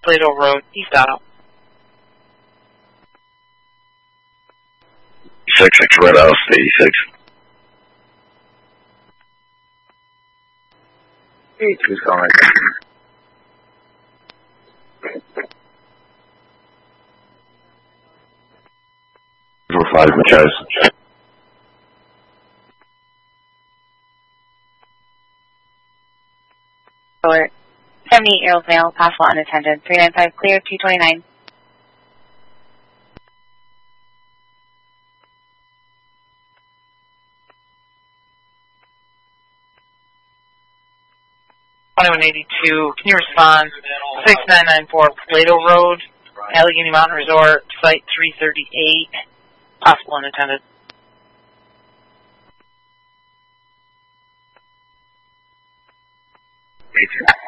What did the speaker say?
Plato Road, East Auto. 66 Red House 86. 82 calling. 5 Machaz. Alert. 78-year-old male, possible unattended. 395 clear, 229. Can you respond? 6994 Plato Road, Allegheny Mountain Resort, Site 338, possible unattended. Me too.